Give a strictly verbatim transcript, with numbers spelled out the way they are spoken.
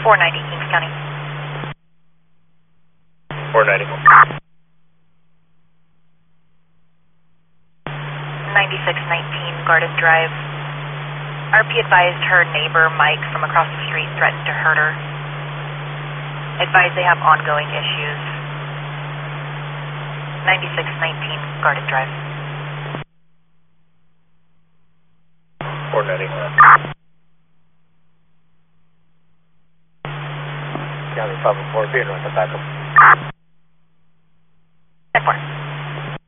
four ninety, Kings County. four ninety. ninety-six nineteen Garden Drive. R P advised her neighbor, Mike, from across the street threatened to hurt her. Advised they have ongoing issues. ninety-six nineteen Garden Drive. four ninety. County five oh four, being with the backup.